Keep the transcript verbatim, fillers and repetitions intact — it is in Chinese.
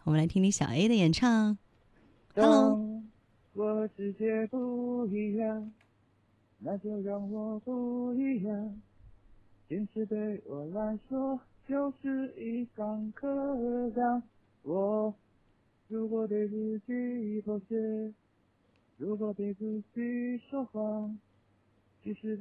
我们来听听小 A 的演唱。 Hello， 当我和世界不一样，那就让我不一样。坚持对我来说就是一堂课让我如果对自己妥协，如果对自己说谎，其实